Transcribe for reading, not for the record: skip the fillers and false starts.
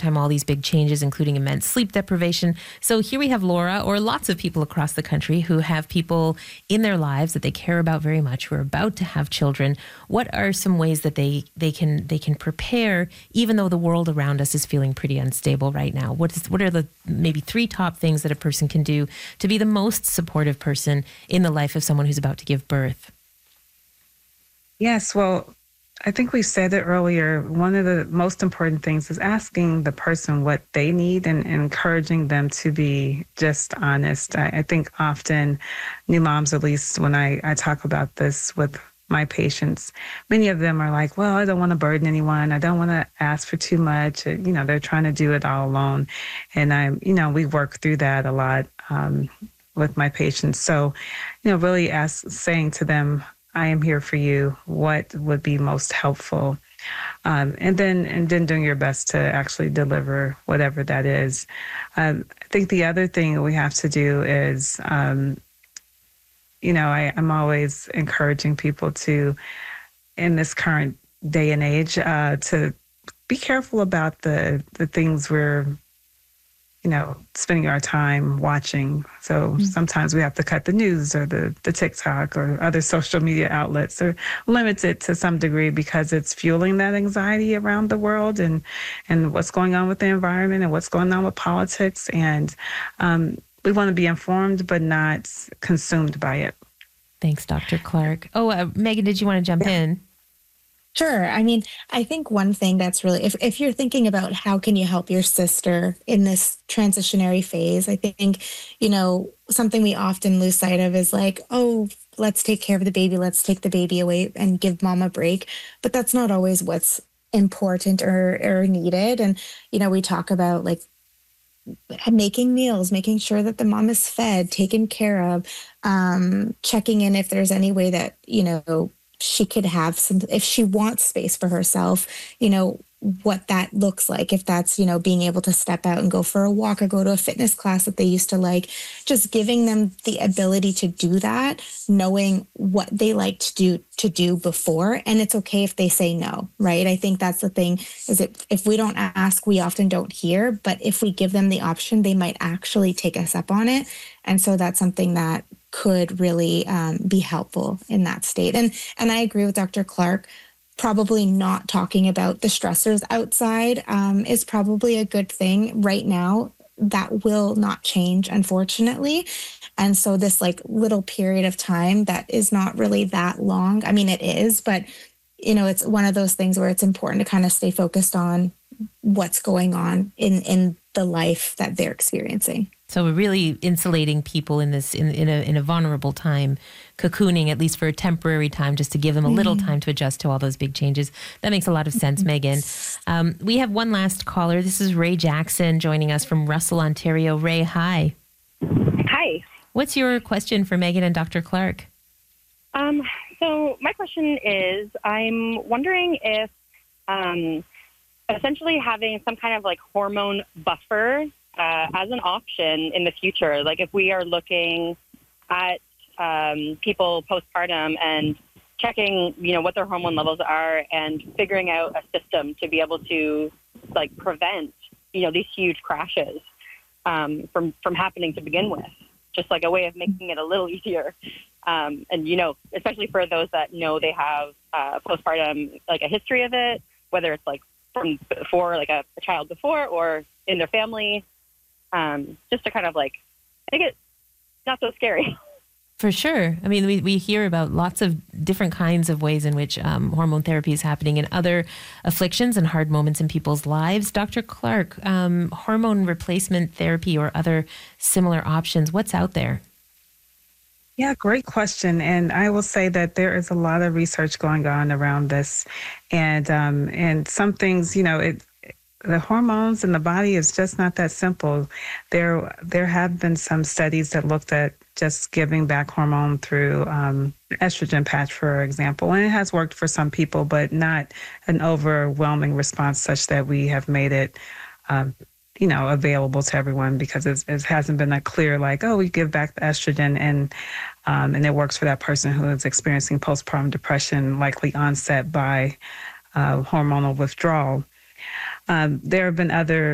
time, all these big changes, including immense sleep deprivation. So here we have Laura, or lots of people across the country who have people in their lives that they care about very much, who are about to have children. What are some ways that they can prepare, even though the world around us is feeling pretty unstable right now? What are the maybe 3 top things that a person can do to be the most supportive person in the life of someone who's about to give birth? Yes, well, I think we said it earlier. One of the most important things is asking the person what they need and encouraging them to be just honest. I think often new moms, at least when I talk about this with my patients, many of them are like, well, I don't want to burden anyone. I don't want to ask for too much. They're trying to do it all alone. And we work through that a lot with my patients. So, really saying to them, I am here for you. What would be most helpful? And then doing your best to actually deliver whatever that is. I think the other thing we have to do is, I'm always encouraging people to, in this current day and age, to be careful about the things we're spending our time watching. So sometimes we have to cut the news or the TikTok or other social media outlets, or limit it to some degree, because it's fueling that anxiety around the world and what's going on with the environment and what's going on with politics. And we want to be informed, but not consumed by it. Thanks, Dr. Clark. Oh, Megan, did you want to jump in? Sure. I mean, I think one thing that's really, if you're thinking about how can you help your sister in this transitionary phase, I think, something we often lose sight of is like, oh, let's take care of the baby. Let's take the baby away and give mom a break. But that's not always what's important or needed. And, we talk about like making meals, making sure that the mom is fed, taken care of, checking in if there's any way that, she could have some, if she wants space for herself, what that looks like. If that's, being able to step out and go for a walk or go to a fitness class that they used to like, just giving them the ability to do that, knowing what they like to do before. And it's okay if they say no, right? I think that's the thing, is if we don't ask, we often don't hear, but if we give them the option, they might actually take us up on it. And so that's something that could really be helpful in that state. And I agree with Dr. Clark. Probably not talking about the stressors outside is probably a good thing right now. That will not change, unfortunately. And so this like little period of time that is not really that long. I mean, it is, but it's one of those things where it's important to kind of stay focused on what's going on in the life that they're experiencing. So we're really insulating people in this in a vulnerable time, cocooning at least for a temporary time, just to give them a little time to adjust to all those big changes. That makes a lot of sense, Megan. We have one last caller. This is Ray Jackson joining us from Russell, Ontario. Ray, hi. Hi. What's your question for Megan and Dr. Clark? So my question is, I'm wondering if essentially having some kind of like hormone buffer as an option in the future, like if we are looking at people postpartum and checking, what their hormone levels are and figuring out a system to be able to like prevent, these huge crashes from happening to begin with, just like a way of making it a little easier. And, especially for those that know they have postpartum, like a history of it, whether it's like from before, like a child before or in their family, just to kind of like make it not so scary. For sure. I mean, we hear about lots of different kinds of ways in which hormone therapy is happening in other afflictions and hard moments in people's lives. Dr. Clark, hormone replacement therapy or other similar options, what's out there? Yeah, great question. And I will say that there is a lot of research going on around this. And some things, the hormones in the body is just not that simple. There have been some studies that looked at just giving back hormone through estrogen patch, for example. And it has worked for some people, but not an overwhelming response such that we have made it, available to everyone, because it hasn't been that clear, like, oh, we give back the estrogen and it works for that person who is experiencing postpartum depression, likely onset by hormonal withdrawal. There have been other